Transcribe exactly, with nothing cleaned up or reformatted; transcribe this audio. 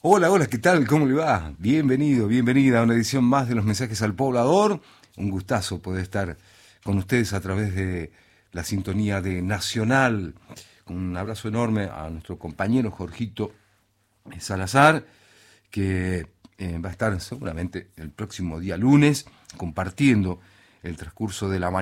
Hola, hola, ¿qué tal? ¿Cómo le va? Bienvenido, bienvenida a una edición más de los Mensajes al Poblador. Un gustazo poder estar con ustedes a través de la sintonía de Nacional. Un abrazo enorme a nuestro compañero Jorgito Salazar, que eh, va a estar seguramente el próximo día lunes compartiendo el transcurso de la mañana